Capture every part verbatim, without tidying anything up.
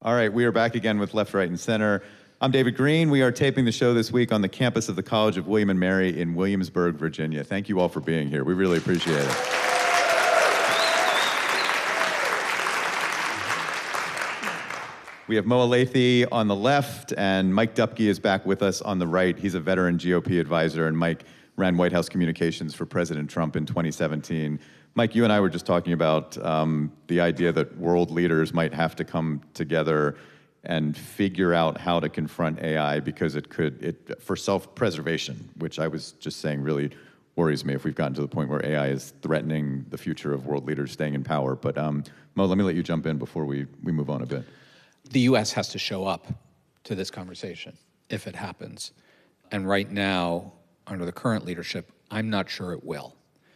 All right, we are back again with Left, Right, and Center. I'm David Green. We are taping the show this week on the campus of the College of William and Mary in Williamsburg, Virginia. Thank you all for being here. We really appreciate it. We have Mo Elleithee on the left, and Mike Dupke is back with us on the right. He's a veteran G O P advisor, and Mike ran White House communications for President Trump in twenty seventeen. Mike, you and I were just talking about um, the idea that world leaders might have to come together and figure out how to confront A I because it could, it for self-preservation, which I was just saying really worries me if we've gotten to the point where A I is threatening the future of world leaders staying in power. But um, Mo, let me let you jump in before we, we move on a bit. The U S has to show up to this conversation if it happens. And right now, under the current leadership, I'm not sure it will.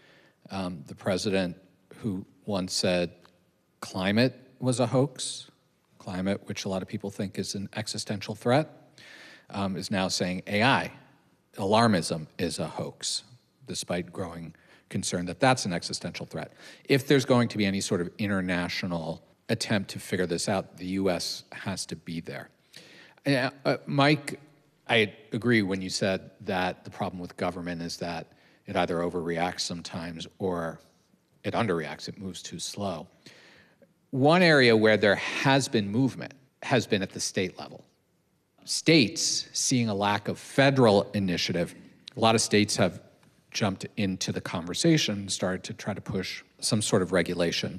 Um, the president who once said climate was a hoax, climate, which a lot of people think is an existential threat, um, is now saying A I, alarmism, is a hoax, despite growing concern that that's an existential threat. If there's going to be any sort of international attempt to figure this out, the U S has to be there. Uh, uh, Mike, I agree when you said that the problem with government is that it either overreacts sometimes or it underreacts, it moves too slow. One area where there has been movement has been at the state level. States, seeing a lack of federal initiative, a lot of states have jumped into the conversation and started to try to push some sort of regulation.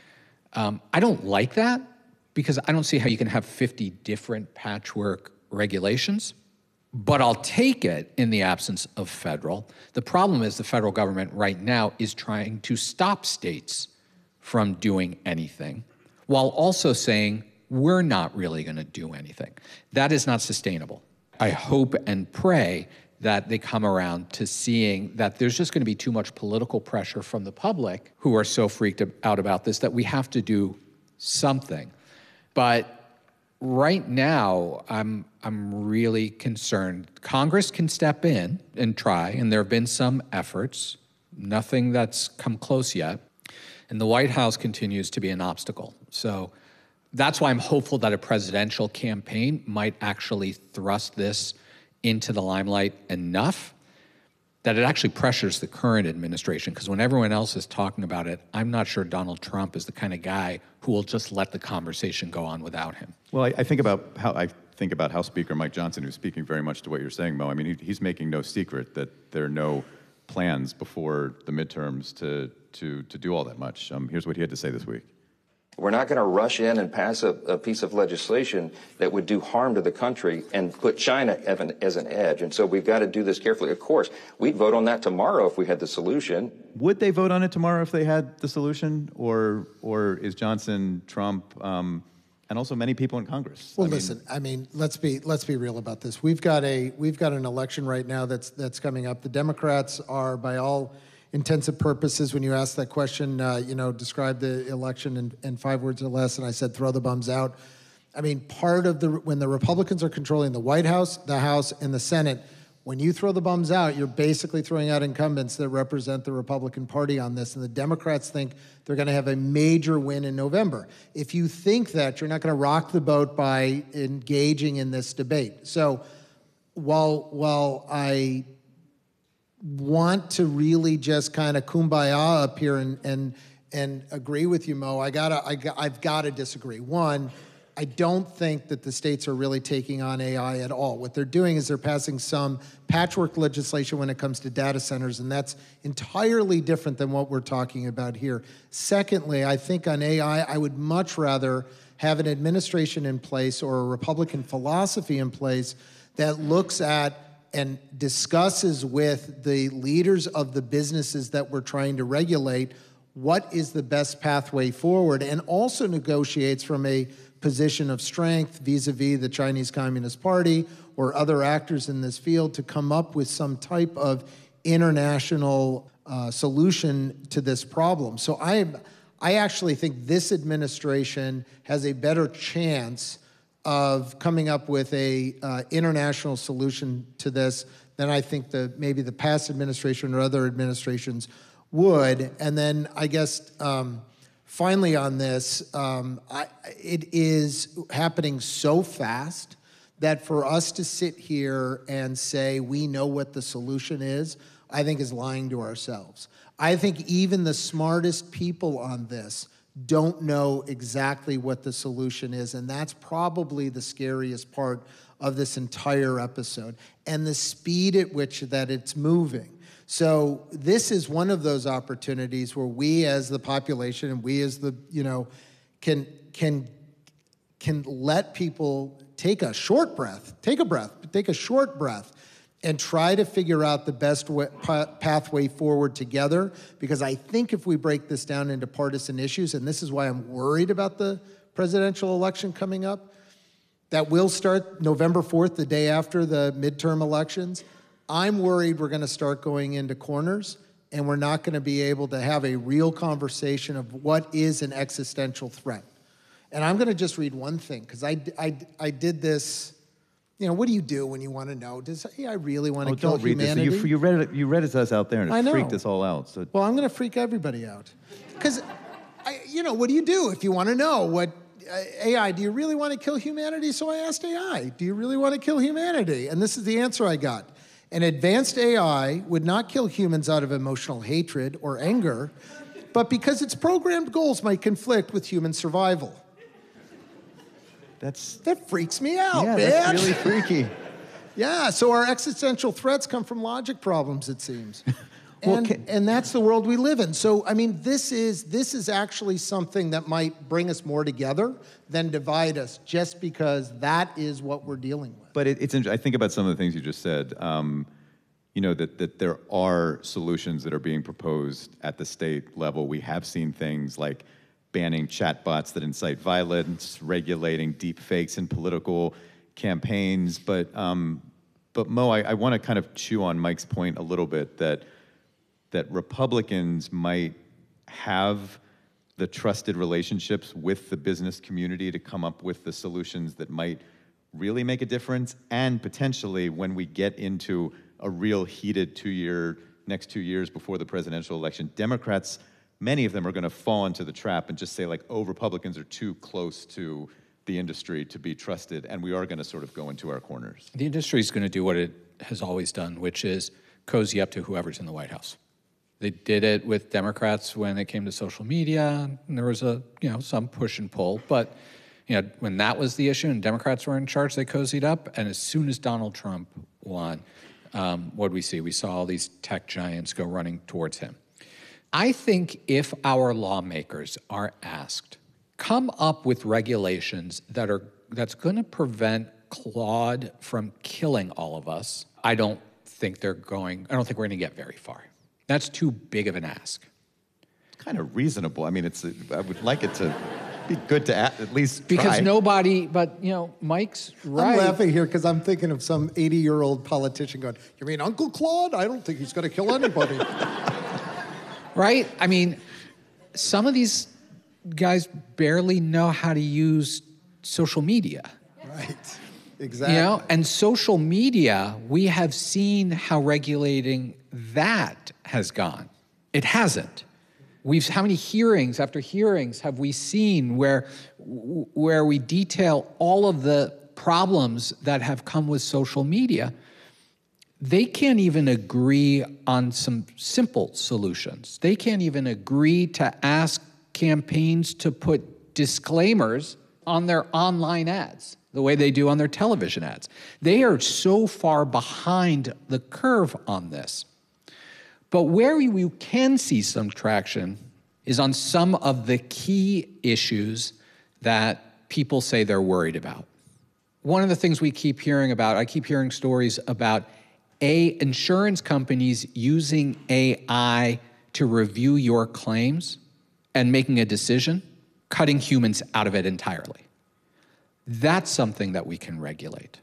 Um, I don't like that because I don't see how you can have fifty different patchwork regulations, but I'll take it in the absence of federal. The problem is the federal government right now is trying to stop states from doing anything, while also saying, we're not really gonna do anything. That is not sustainable. I hope and pray that they come around to seeing that there's just gonna be too much political pressure from the public who are so freaked out about this that we have to do something. But right now, I'm, I'm really concerned. Congress can step in and try, and there have been some efforts, nothing that's come close yet. And the White House continues to be an obstacle. So that's why I'm hopeful that a presidential campaign might actually thrust this into the limelight enough that it actually pressures the current administration. Because when everyone else is talking about it, I'm not sure Donald Trump is the kind of guy who will just let the conversation go on without him. Well, I, I think about how I think about House Speaker Mike Johnson, who's speaking very much to what you're saying, Mo. I mean, he, he's making no secret that there are no plans before the midterms to to to do all that much. Um, here's what he had to say this week. We're not going to rush in and pass a, a piece of legislation that would do harm to the country and put China as an, as an edge. And so we've got to do this carefully. Of course, we'd vote on that tomorrow if we had the solution. Would they vote on it tomorrow if they had the solution? Or or is Johnson, Trump, um, and also many people in Congress? Well, I mean, listen, I mean, let's be let's be real about this. We've got a we've got an election right now that's that's coming up. The Democrats are, by all intents and purposes, when you ask that question, uh, you know, describe the election in, in five words or less, and I said, throw the bums out. I mean, part of the, when the Republicans are controlling the White House, the House, and the Senate, when you throw the bums out, you're basically throwing out incumbents that represent the Republican Party on this, and the Democrats think they're gonna have a major win in November. If you think that, you're not gonna rock the boat by engaging in this debate. So while, while I want to really just kind of kumbaya up here and and and agree with you, Mo, I gotta I got, I've got to disagree. One, I don't think that the states are really taking on A I at all. What they're doing is they're passing some patchwork legislation when it comes to data centers, and that's entirely different than what we're talking about here. Secondly, I think on A I, I would much rather have an administration in place or a Republican philosophy in place that looks at and discusses with the leaders of the businesses that we're trying to regulate what is the best pathway forward, and also negotiates from a position of strength vis-a-vis the Chinese Communist Party or other actors in this field to come up with some type of international uh, solution to this problem. So I, I actually think this administration has a better chance of coming up with a uh, international solution to this than I think the maybe the past administration or other administrations would. And then I guess um, finally on this, um, I, it is happening so fast that for us to sit here and say we know what the solution is, I think is lying to ourselves. I think even the smartest people on this don't know exactly what the solution is, and that's probably the scariest part of this entire episode, and the speed at which that it's moving. So this is one of those opportunities where we as the population and we as the, you know, can can can let people take a short breath, take a breath, take a short breath, and try to figure out the best way, pathway forward together. Because I think if we break this down into partisan issues, and this is why I'm worried about the presidential election coming up, that will start November fourth, the day after the midterm elections. I'm worried we're going to start going into corners, and we're not going to be able to have a real conversation of what is an existential threat. And I'm going to just read one thing, because I, I, I did this. You know, what do you do when you want to know? Does hey, I really want to Oh, kill don't read humanity? this. You, you read it. You read it to us out there, and I it know. freaked us all out. So Well, I'm going to freak everybody out. Because, you know, what do you do if you want to know what, uh, A I, do you really want to kill humanity? So I asked A I, do you really want to kill humanity? And this is the answer I got. An advanced A I would not kill humans out of emotional hatred or anger, but because its programmed goals might conflict with human survival. that's That freaks me out, yeah, man. that's really freaky. Yeah, so our existential threats come from logic problems, it seems. Well, And, can- and that's the world we live in. So, I mean, this is this is actually something that might bring us more together than divide us, just because that is what we're dealing with. But it, it's interesting. I think about some of the things you just said. Um, you know, that, that there are solutions that are being proposed at the state level. We have seen things like banning chatbots that incite violence, regulating deep fakes in political campaigns. But, um, but Mo, I, I want to kind of chew on Mike's point a little bit that that Republicans might have the trusted relationships with the business community to come up with the solutions that might really make a difference, and potentially when we get into a real heated two-year, next two years before the presidential election, Democrats, many of them are going to fall into the trap and just say like, oh, Republicans are too close to the industry to be trusted, and we are going to sort of go into our corners. The industry is going to do what it has always done, which is cozy up to whoever's in the White House. They did it with Democrats when it came to social media, and there was a, you know, some push and pull. But, you know, when that was the issue and Democrats were in charge, they cozied up. And as soon as Donald Trump won, um, what did we see? We saw all these tech giants go running towards him. I think if our lawmakers are asked, come up with regulations that are that's going to prevent Claude from killing all of us, I don't think they're going, I don't think we're going to get very far. That's too big of an ask. It's kind of reasonable. I mean, it's. I would like it to be good to at, at least try. Because nobody, but, you know, Mike's right. I'm laughing here because I'm thinking of some eighty-year-old politician going, you mean Uncle Claude? I don't think he's going to kill anybody. Right? I mean, some of these guys barely know how to use social media. Right, exactly. You know, and social media, we have seen how regulating that has gone. It hasn't. We've how many hearings after hearings have we seen where where we detail all of the problems that have come with social media? They can't even agree on some simple solutions. They can't even agree to ask campaigns to put disclaimers on their online ads the way they do on their television ads. They are so far behind the curve on this. But where we can see some traction is on some of the key issues that people say they're worried about. One of the things we keep hearing about, I keep hearing stories about A, insurance companies using A I to review your claims and making a decision, cutting humans out of it entirely. That's something that we can regulate.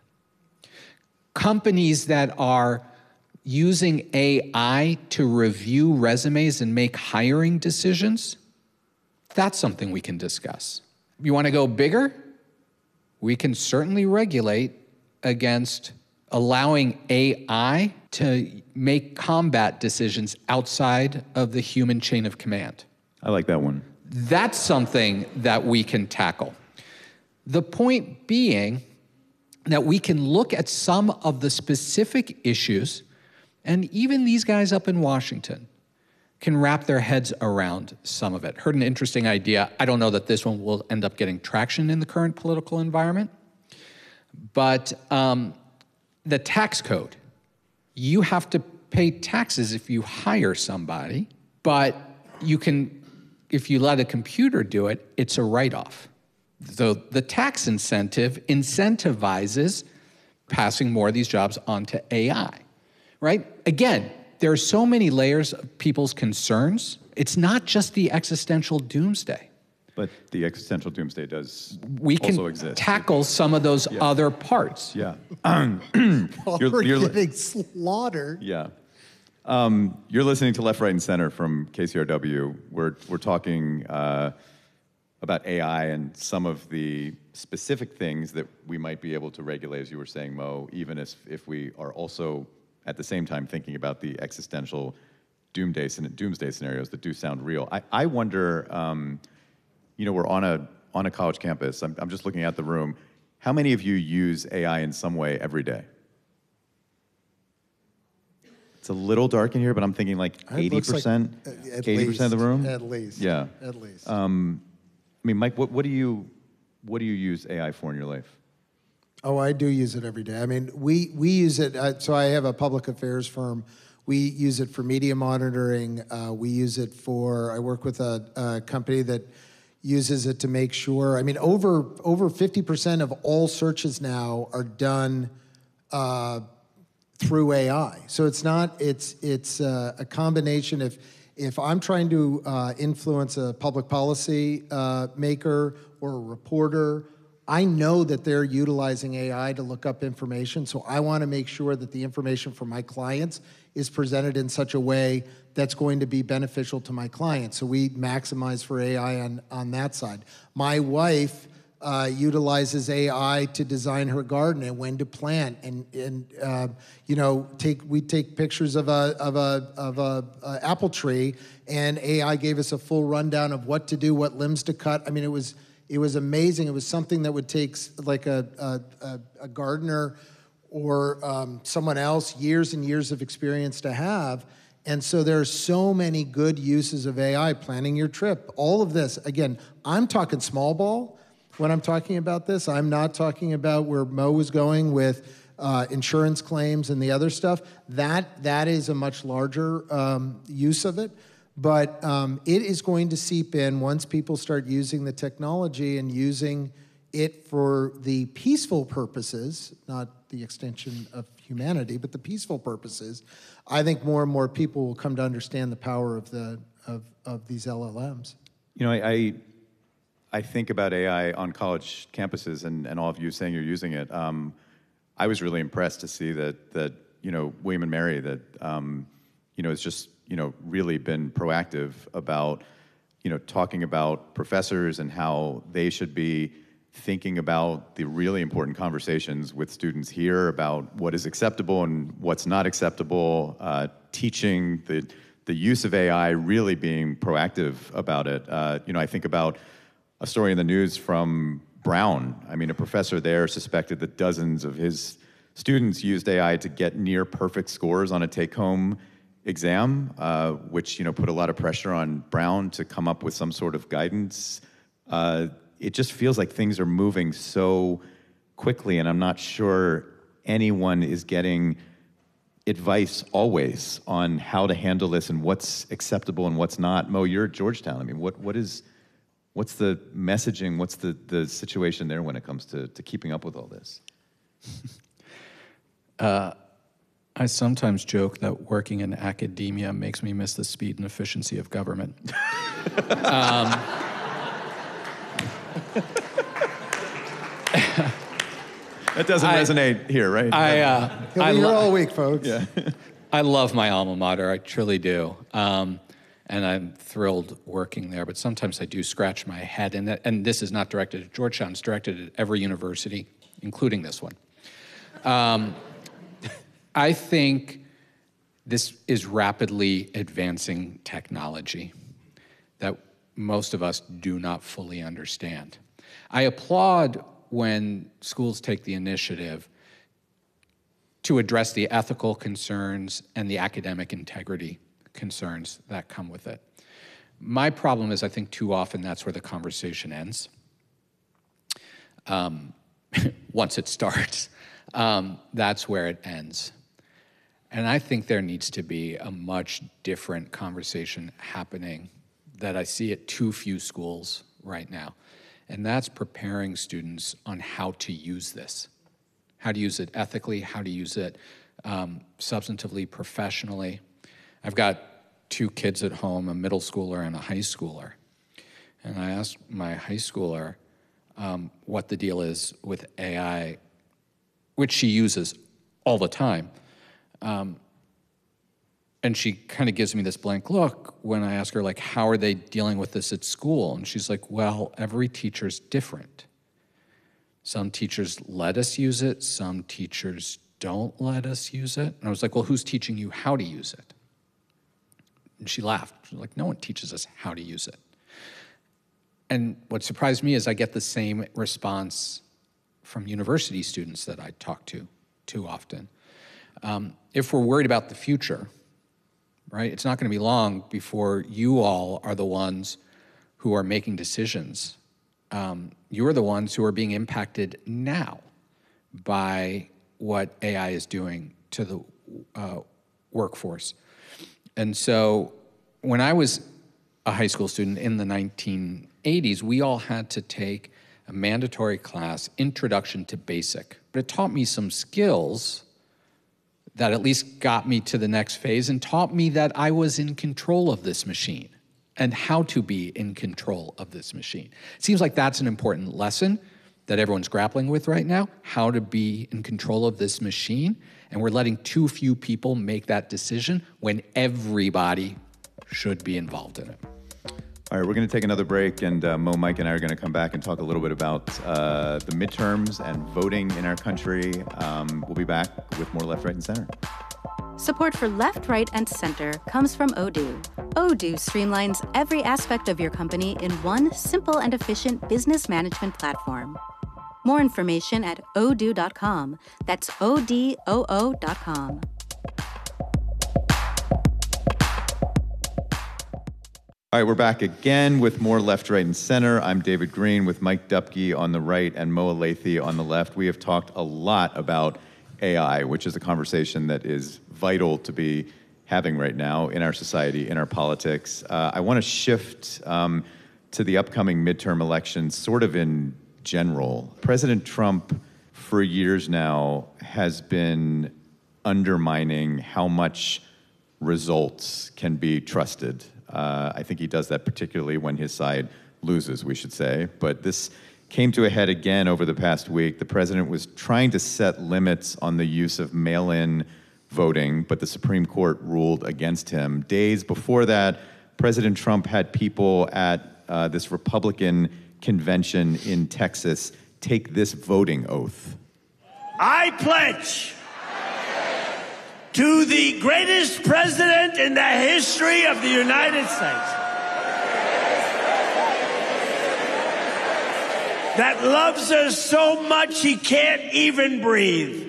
Companies that are using A I to review resumes and make hiring decisions, that's something we can discuss. You want to go bigger? We can certainly regulate against allowing A I to make combat decisions outside of the human chain of command. I like that one. That's something that we can tackle. The point being that we can look at some of the specific issues, and even these guys up in Washington can wrap their heads around some of it. Heard an interesting idea. I don't know that this one will end up getting traction in the current political environment, but um, the tax code. You have to pay taxes if you hire somebody, but you can, if you let a computer do it, it's a write-off. So the tax incentive incentivizes passing more of these jobs onto A I, right? Again, there are so many layers of people's concerns. It's not just the existential doomsday. But the existential doomsday does We can also exist. tackle some of those Yeah. other parts. Yeah. While You're- we're you're- getting slaughtered. Yeah. Um, you're listening to Left, Right, and Center from K C R W. We're, we're talking uh, about A I and some of the specific things that we might be able to regulate, as you were saying, Mo, even if, if we are also at the same time thinking about the existential doomsday, doomsday scenarios that do sound real. I, I wonder, um, you know, we're on a, on a college campus. I'm, I'm just looking at the room. How many of you use A I in some way every day? It's a little dark in here, but I'm thinking like It eighty looks like, percent, uh, at eighty percent of the least, room? At least. Yeah. At least. Um, I mean, Mike, what, what do you, what do you use A I for in your life? Oh, I do use it every day. I mean, we, we use it, uh, so I have a public affairs firm. We use it for media monitoring. Uh, we use it for, I work with a, a company that uses it to make sure, I mean, over over fifty percent of all searches now are done uh, through A I. So it's not, it's it's uh, a combination. If, if I'm trying to uh, influence a public policy uh, maker or a reporter, I know that they're utilizing A I to look up information, so I want to make sure that the information for my clients is presented in such a way that's going to be beneficial to my clients. So we maximize for A I on, on that side. My wife uh, utilizes A I to design her garden and when to plant, and and uh, you know, take we take pictures of a of a of a, a apple tree, and A I gave us a full rundown of what to do, what limbs to cut. I mean, it was. It was amazing. It was something that would take like a, a, a, a gardener or um, someone else years and years of experience to have. And so there are so many good uses of A I, planning your trip, all of this. Again, I'm talking small ball when I'm talking about this. I'm not talking about where Mo was going with uh, insurance claims and the other stuff. That, that is a much larger um, use of it. But um, it is going to seep in once people start using the technology and using it for the peaceful purposes, not the extension of humanity, but the peaceful purposes. I think more and more people will come to understand the power of the of, of these L L Ms. You know, I, I, I think about A I on college campuses, and, and all of you saying you're using it. Um, I was really impressed to see that, that you know, William and Mary, that, um, you know, it's just, you know, really been proactive about, you know, talking about professors and how they should be thinking about the really important conversations with students here about what is acceptable and what's not acceptable, uh, teaching the the use of A I, really being proactive about it. Uh, you know, I think about a story in the news from Brown. I mean, a professor there suspected that dozens of his students used A I to get near perfect scores on a take-home exam, uh, which, you know, put a lot of pressure on Brown to come up with some sort of guidance. Uh, it just feels like things are moving so quickly, and I'm not sure anyone is getting advice always on how to handle this and what's acceptable and what's not. Mo, you're at Georgetown. I mean, what what is what's the messaging? What's the the situation there when it comes to to keeping up with all this? uh, I sometimes joke that working in academia makes me miss the speed and efficiency of government. um, That doesn't I, resonate here, right? I, uh, He'll I be here lo- all week, folks. yeah. I love my alma mater, I truly do. Um, and I'm thrilled working there, but sometimes I do scratch my head, and, that, and this is not directed at Georgetown, it's directed at every university, including this one. Um, I think this is rapidly advancing technology, that most of us do not fully understand. I applaud when schools take the initiative to address the ethical concerns and the academic integrity concerns that come with it. My problem is I think too often that's where the conversation ends. Um, once it starts, um, that's where it ends. And I think there needs to be a much different conversation happening that I see at too few schools right now. And that's preparing students on how to use this, how to use it ethically, how to use it um, substantively, professionally. I've got two kids at home, a middle schooler and a high schooler. And I asked my high schooler um, what the deal is with A I, which she uses all the time. Um, and she kind of gives me this blank look when I ask her, like, how are they dealing with this at school? And she's like, well, every teacher's different. Some teachers let us use it, some teachers don't let us use it. And I was like, well, who's teaching you how to use it? And she laughed. She was like, no one teaches us how to use it. And what surprised me is I get the same response from university students that I talk to too often. Um, if we're worried about the future, right, it's not going to be long before you all are the ones who are making decisions. Um, you're the ones who are being impacted now by what A I is doing to the uh, workforce. And so when I was a high school student in the nineteen eighties, we all had to take a mandatory class, Introduction to Basic. But it taught me some skills that at least got me to the next phase and taught me that I was in control of this machine and how to be in control of this machine. It seems like that's an important lesson that everyone's grappling with right now, how to be in control of this machine. And we're letting too few people make that decision when everybody should be involved in it. All right, we're going to take another break, and uh, Mo, Mike, and I are going to come back and talk a little bit about uh, the midterms and voting in our country. Um, we'll be back with more Left, Right, and Center. Support for Left, Right, and Center comes from Odoo. Odoo streamlines every aspect of your company in one simple and efficient business management platform. More information at odoo dot com. That's O D O O dot com. All right, we're back again with more Left, Right, and Center. I'm David Green with Mike Dupke on the right and Mo Elleithee on the left. We have talked a lot about A I, which is a conversation that is vital to be having right now in our society, in our politics. Uh, I want to shift um, to the upcoming midterm elections, sort of in general. President Trump, for years now, has been undermining how much results can be trusted. Uh, I think he does that particularly when his side loses, we should say. But this came to a head again over the past week. The president was trying to set limits on the use of mail-in voting, but the Supreme Court ruled against him. Days before that, President Trump had people at uh, this Republican convention in Texas take this voting oath. I pledge to the greatest president in the history of the United States that loves us so much he can't even breathe,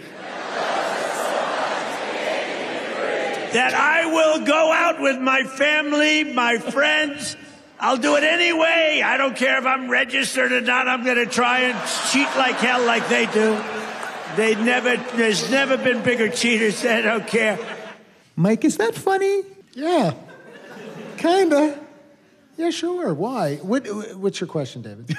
that I will go out with my family, my friends. I'll do it anyway. I don't care if I'm registered or not. I'm going to try and cheat like hell like they do. They never, there's never been bigger cheaters. They don't care. Mike, is that funny? Yeah, kinda. Yeah, sure. Why? What, what's your question, David?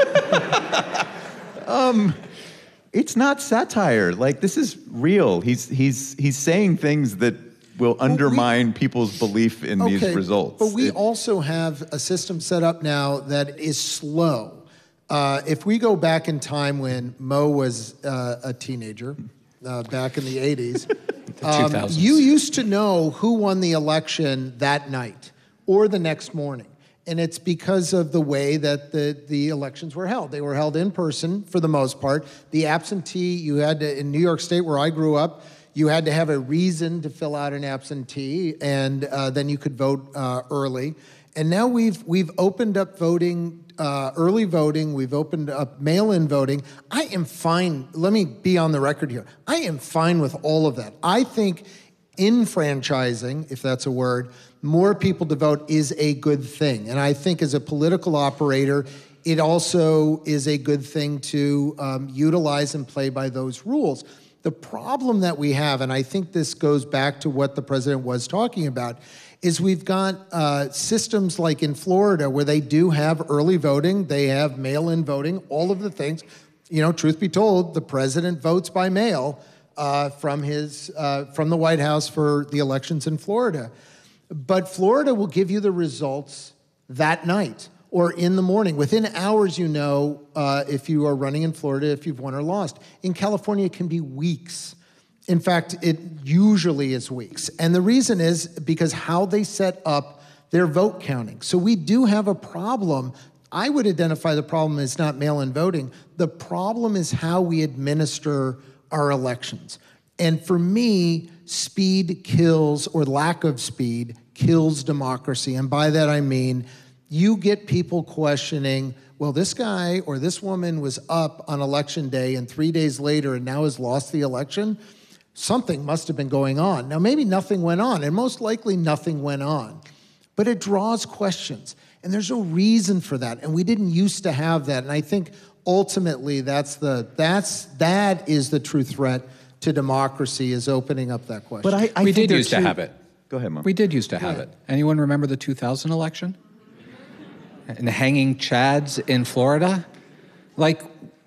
um, it's not satire. Like, this is real. He's he's he's saying things that will undermine well, we, people's belief in okay, these results. But we it, also have a system set up now that is slow. Uh, if we go back in time when Mo was uh, a teenager, uh, back in the eighties, um, you used to know who won the election that night or the next morning. And it's because of the way that the, the elections were held. They were held in person for the most part. The absentee, you had to, in New York State where I grew up, you had to have a reason to fill out an absentee, and uh, then you could vote uh, early. And now we've we've opened up voting, uh, early voting. We've opened up mail-in voting. I am fine. Let me be on the record here. I am fine with all of that. I think enfranchising, if that's a word, more people to vote is a good thing. And I think as a political operator, it also is a good thing to um, utilize and play by those rules. The problem that we have, and I think this goes back to what the president was talking about, is we've got uh, systems like in Florida where they do have early voting, they have mail-in voting, all of the things. You know, truth be told, the president votes by mail uh, from his uh, from the White House for the elections in Florida. But Florida will give you the results that night or in the morning. Within hours, you know uh, if you are running in Florida, if you've won or lost. In California, it can be weeks. In fact, it usually is weeks. And the reason is because how they set up their vote counting. So we do have a problem. I would identify the problem as not mail-in voting. The problem is how we administer our elections. And for me, speed kills, or lack of speed, kills democracy. And by that I mean, you get people questioning, well, this guy or this woman was up on election day and three days later and now has lost the election. Something must have been going on. Now, maybe nothing went on, and most likely nothing went on. But it draws questions, and there's a reason for that, and we didn't used to have that. And I think ultimately that's the that's that is the true threat to democracy, is opening up that question. But I, I we think did used to two... have it. Go ahead, Mom. We did used to have it. Anyone remember the two thousand election? And the hanging chads in Florida? Like,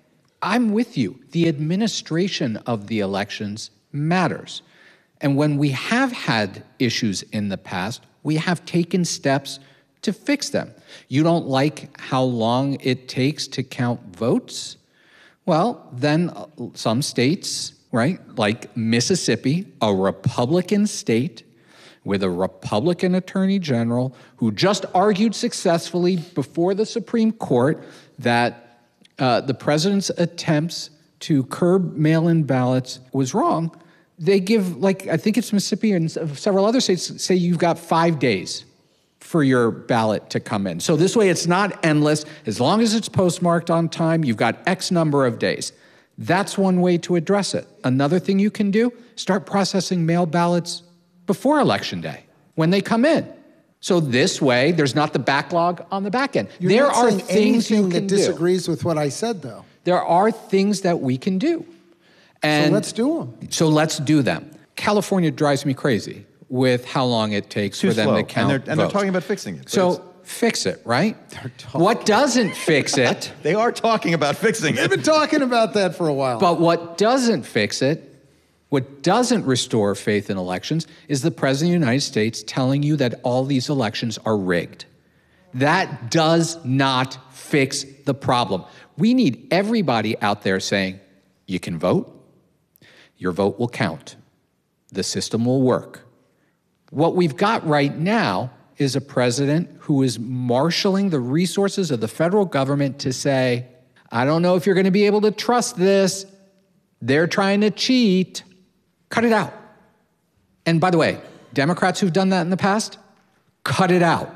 I'm with you. The administration of the elections matters. And when we have had issues in the past, we have taken steps to fix them. You don't like how long it takes to count votes? Well, then some states, right, like Mississippi, a Republican state with a Republican attorney general who just argued successfully before the Supreme Court that uh, the president's attempts to curb mail-in ballots was wrong. They give, like, I think it's Mississippi and several other states say you've got five days for your ballot to come in. So this way it's not endless. As long as it's postmarked on time, you've got X number of days. That's one way to address it. Another thing you can do, start processing mail ballots before Election Day, when they come in. So this way, there's not the backlog on the back end. You're there not are saying things you anything can that do. disagrees with what I said, though. There are things that we can do. And so let's do them. So let's do them. California drives me crazy with how long it takes Too for them slow. to count And they're, and they're votes. talking about fixing it. but So it's- fix it, right? They're talking- What doesn't fix it, they are talking about fixing They've it. been talking about that for a while. but what doesn't fix it, what doesn't restore faith in elections is the President of the United States telling you that all these elections are rigged. That does not fix the problem. We need everybody out there saying, you can vote, your vote will count, the system will work. What we've got right now is a president who is marshaling the resources of the federal government to say, I don't know if you're going to be able to trust this. They're trying to cheat. Cut it out. And by the way, Democrats who've done that in the past, cut it out.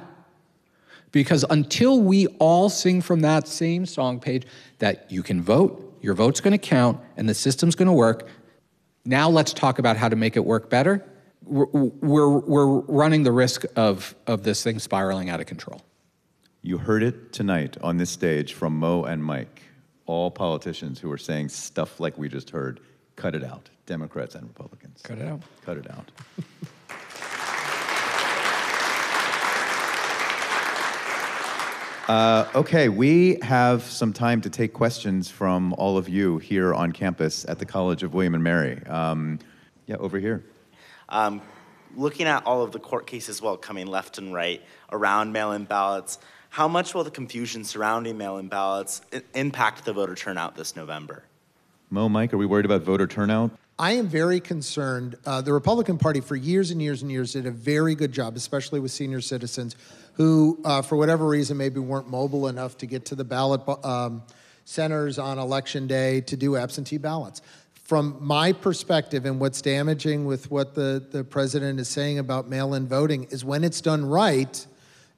Because until we all sing from that same song page that you can vote, your vote's going to count, and the system's going to work, now let's talk about how to make it work better. We're, we're, we're running the risk of, of this thing spiraling out of control. You heard it tonight on this stage from Mo and Mike, all politicians who are saying stuff like we just heard. Cut it out, Democrats and Republicans. Cut it out. Cut it out. uh, okay, we have some time to take questions from all of you here on campus at the College of William and Mary. Um, yeah, over here. Um, looking at all of the court cases, well, coming left and right around mail-in ballots, how much will the confusion surrounding mail-in ballots i- impact the voter turnout this November? Mo, Mike, are we worried about voter turnout? I am very concerned. Uh, the Republican Party for years and years and years did a very good job, especially with senior citizens who, uh, for whatever reason, maybe weren't mobile enough to get to the ballot um, centers on Election Day to do absentee ballots. From my perspective, and what's damaging with what the, the president is saying about mail-in voting is when it's done right,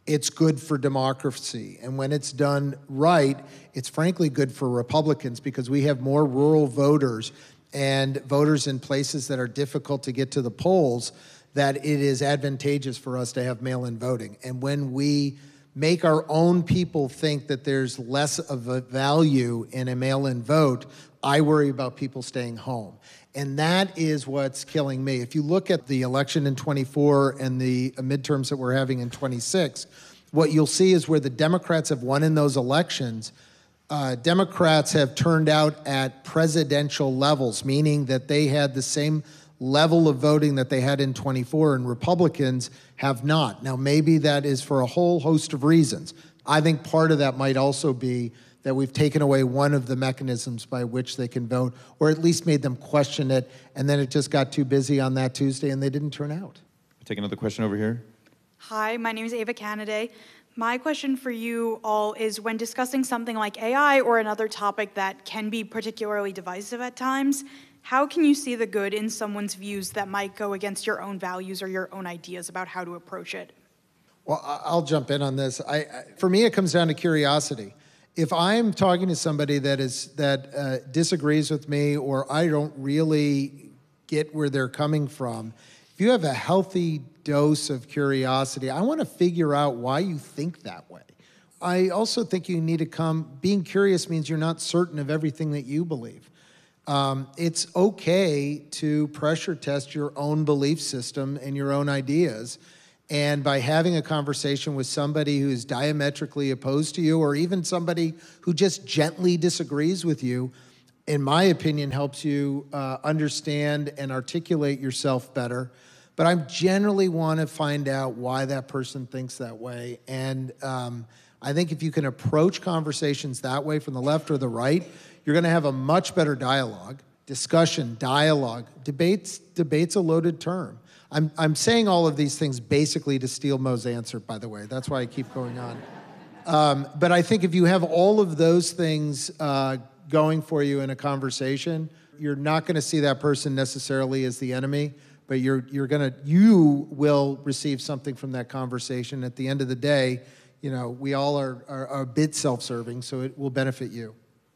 it's good for democracy. And when it's done right, it's frankly good for Republicans because we have more rural voters and voters in places that are difficult to get to the polls, that it is advantageous for us to have mail-in voting. And when we make our own people think that there's less of a value in a mail-in vote, I worry about people staying home. And that is what's killing me. If you look at the election in twenty-four and the midterms that we're having in twenty-six, what you'll see is where the Democrats have won in those elections, uh, Democrats have turned out at presidential levels, meaning that they had the same level of voting that they had in twenty-four, and Republicans have not. Now, maybe that is for a whole host of reasons. I think part of that might also be that we've taken away one of the mechanisms by which they can vote, or at least made them question it, and then it just got too busy on that Tuesday and they didn't turn out. Take another question over here. Hi, my name is Ava Canaday. My question for you all is, when discussing something like A I or another topic that can be particularly divisive at times, how can you see the good in someone's views that might go against your own values or your own ideas about how to approach it? Well, I'll jump in on this. I, I, for me, it comes down to curiosity. If I'm talking to somebody that is that uh, disagrees with me, or I don't really get where they're coming from, if you have a healthy dose of curiosity, I want to figure out why you think that way. I also think you need to come, being curious means you're not certain of everything that you believe. Um, it's okay to pressure test your own belief system and your own ideas. And by having a conversation with somebody who is diametrically opposed to you, or even somebody who just gently disagrees with you, in my opinion, helps you uh, understand and articulate yourself better. But I generally want to find out why that person thinks that way. And um, I think if you can approach conversations that way from the left or the right, you're going to have a much better dialogue, discussion, dialogue. Debates, debate's a loaded term. I'm, I'm saying all of these things basically to steal Mo's answer, by the way. That's why I keep going on. Um, but I think if you have all of those things uh, going for you in a conversation, you're not going to see that person necessarily as the enemy, but you're, you're going to, you will receive something from that conversation. At the end of the day, you know, we all are, are, are a bit self-serving, so it will benefit you.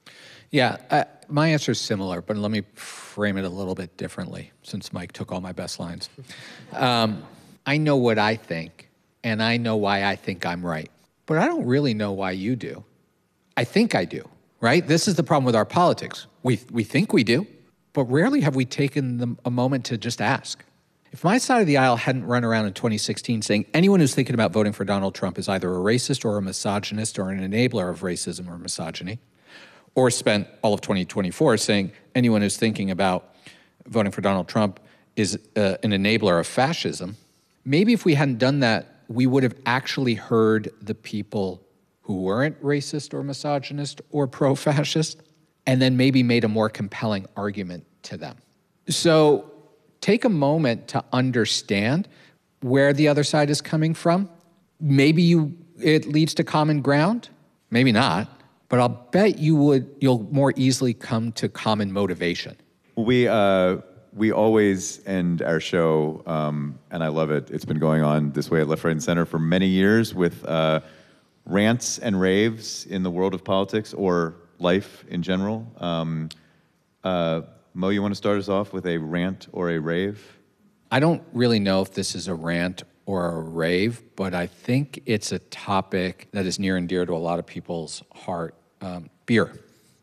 Yeah, uh, my answer is similar, but let me frame it a little bit differently, since Mike took all my best lines. Um, I know what I think, and I know why I think I'm right, but I don't really know why you do. I think I do, right? This is the problem with our politics. We, we think we do, but rarely have we taken the, a moment to just ask. If my side of the aisle hadn't run around in twenty sixteen saying anyone who's thinking about voting for Donald Trump is either a racist or a misogynist or an enabler of racism or misogyny, or spent all of twenty twenty-four saying anyone who's thinking about voting for Donald Trump is uh, an enabler of fascism, maybe if we hadn't done that, we would have actually heard the people who weren't racist or misogynist or pro-fascist, and then maybe made a more compelling argument to them. So take a moment to understand where the other side is coming from. Maybe you it leads to common ground, maybe not. But I'll bet you would, you'll more easily come to common motivation. We, uh, we always end our show, um, and I love it. It's been going on this way at Left, Right, and Center for many years with uh, rants and raves in the world of politics or life in general. Um, uh, Mo, you want to start us off with a rant or a rave? I don't really know if this is a rant or a rave, but I think it's a topic that is near and dear to a lot of people's heart. Um, beer.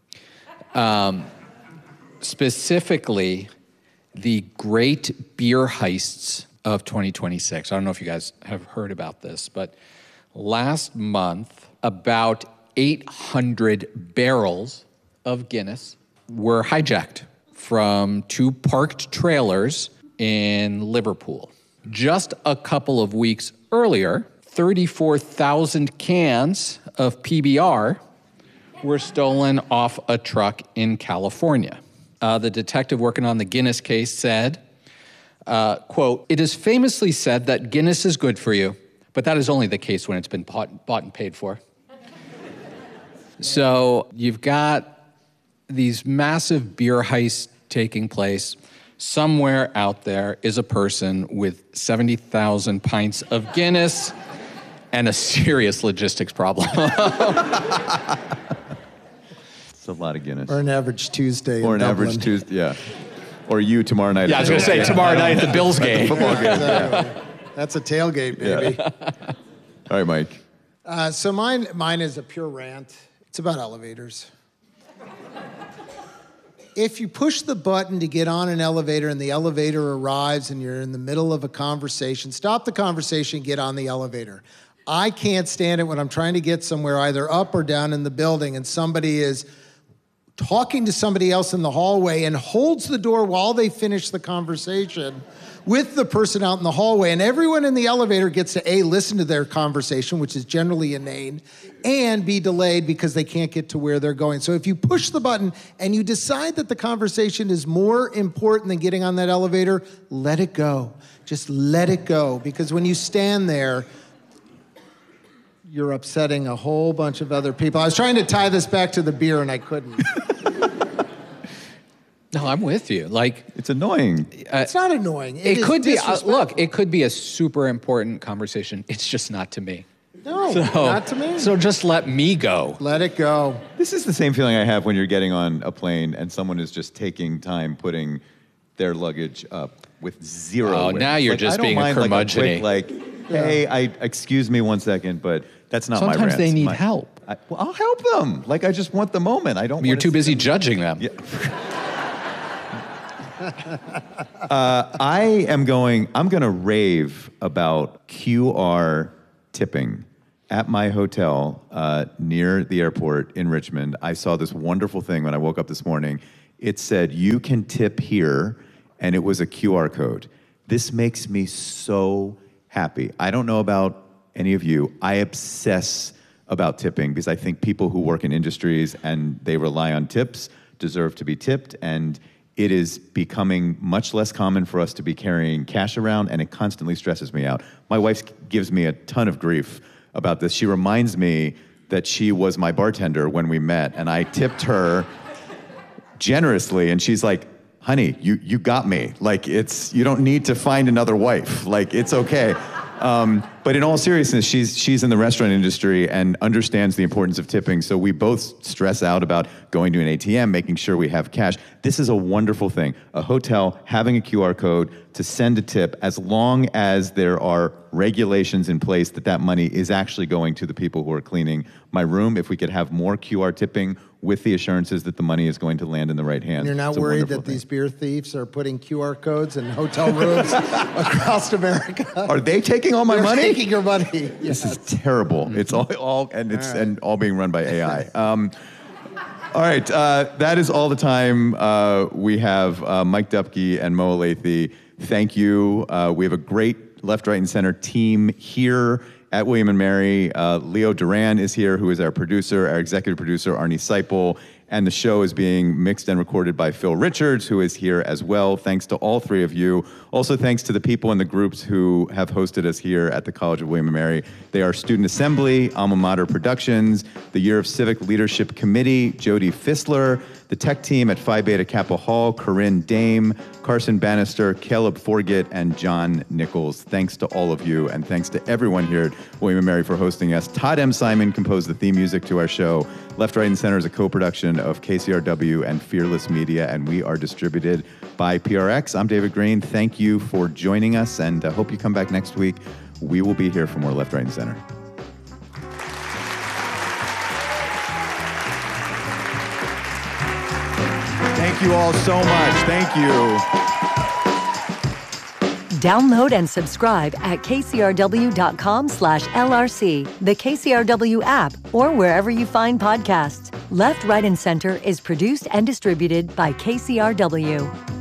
Um, specifically, the great beer heists of twenty twenty-six. I don't know if you guys have heard about this, but last month, about eight hundred barrels of Guinness were hijacked from two parked trailers in Liverpool. Just a couple of weeks earlier, thirty-four thousand cans of P B R were stolen off a truck in California. Uh, the detective working on the Guinness case said, uh, quote, "It is famously said that Guinness is good for you, but that is only the case when it's been bought, bought and paid for." So you've got these massive beer heists taking place. Somewhere out there is a person with seventy thousand pints of Guinness and a serious logistics problem. It's a lot of Guinness. Or an average Tuesday Or in an Dublin. average Tuesday, yeah. Or you tomorrow night. Yeah, I was going to say tomorrow night at the Bills game. Football game. Exactly. That's a tailgate, baby. Yeah. All right, Mike. Uh, so mine, mine is a pure rant. It's about elevators. If you push the button to get on an elevator and the elevator arrives and you're in the middle of a conversation, stop the conversation, get on the elevator. I can't stand it when I'm trying to get somewhere either up or down in the building and somebody is talking to somebody else in the hallway and holds the door while they finish the conversation with the person out in the hallway. And everyone in the elevator gets to A, listen to their conversation, which is generally inane, and be delayed because they can't get to where they're going. So if you push the button and you decide that the conversation is more important than getting on that elevator, let it go. Just let it go. Because when you stand there, you're upsetting a whole bunch of other people. I was trying to tie this back to the beer and I couldn't. No, I'm with you. Like, It's annoying. uh, It's not annoying. it, is could be. Uh, disrespectful. look, it could be a super important conversation. It's just not to me. No, So, not to me. So just let me go. Let it go. This is the same feeling I have when you're getting on a plane and someone is just taking time putting their luggage up with zero. Oh, awareness. now you're Like, just I don't being a mind, like, curmudgeon-y. quick, like, hey, I excuse me one second, but that's not my Sometimes rant. they need My- help. I, well, I'll help them. Like I just want the moment. I don't. You're want too to busy judging them. Yeah. uh, I am going, I'm going to rave about Q R tipping. At my hotel uh, near the airport in Richmond, I saw this wonderful thing when I woke up this morning. It said, you can tip here, and it was a Q R code. This makes me so happy. I don't know about any of you. I obsess about tipping because I think people who work in industries and they rely on tips deserve to be tipped, and it is becoming much less common for us to be carrying cash around, and it constantly stresses me out. My wife gives me a ton of grief about this. She reminds me that she was my bartender when we met, and I tipped her generously, and she's like, honey, you, you got me. Like, it's, you don't need to find another wife. Like, it's okay. Um, but in all seriousness, she's she's in the restaurant industry and understands the importance of tipping. So we both stress out about going to an A T M, making sure we have cash. This is a wonderful thing. A hotel having a Q R code to send a tip, as long as there are regulations in place that that money is actually going to the people who are cleaning my room. If we could have more Q R tipping with the assurances that the money is going to land in the right hands. And you're not It's a worried wonderful that these thing. beer thieves are putting Q R codes in hotel rooms across America? Are they taking all my They're money? taking your money. This Yes. is terrible. It's all, all and it's All right. and all being run by A I. Um, all right, uh, that is all the time uh, we have. Uh, Mike Dupke and Mo Alethi, thank you. Uh, we have a great left, right, and center team here at William and Mary. Uh, Leo Duran is here, who is our producer, our executive producer, Arnie Seipel. And the show is being mixed and recorded by Phil Richards, who is here as well. Thanks to all three of you. Also, thanks to the people in the groups who have hosted us here at the College of William and Mary. They are Student Assembly, Alma Mater Productions, the Year of Civic Leadership Committee, Jody Fissler, the tech team at Phi Beta Kappa Hall, Corinne Dame, Carson Bannister, Caleb Forget, and John Nichols. Thanks to all of you, and thanks to everyone here at William and Mary for hosting us. Todd M. Simon composed the theme music to our show. Left, Right, and Center is a co-production of K C R W and Fearless Media, and we are distributed by P R X. I'm David Green. Thank you for joining us, and I hope you come back next week. We will be here for more Left, Right, and Center. Thank you all so much. Thank you. Download and subscribe at kcrw.com slash LRC, the K C R W app, or wherever you find podcasts. Left, Right, and Center is produced and distributed by K C R W.